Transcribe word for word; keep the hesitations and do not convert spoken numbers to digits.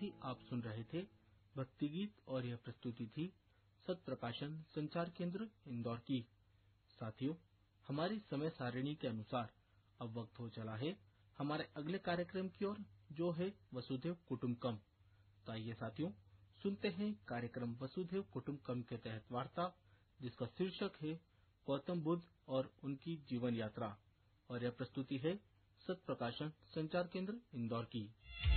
साथी आप सुन रहे थे भक्ति गीत और यह प्रस्तुति थी सत प्रकाशन संचार केंद्र इंदौर की। साथियों, हमारी समय सारिणी के अनुसार अब वक्त हो चला है हमारे अगले कार्यक्रम की ओर, जो है वसुधैव कुटुंबकम। तो आइए साथियों, सुनते हैं कार्यक्रम वसुधैव कुटुंबकम के तहत वार्ता, जिसका शीर्षक है गौतम बुद्ध और उनकी जीवन यात्रा, और यह प्रस्तुति है सत प्रकाशन संचार केंद्र इंदौर की।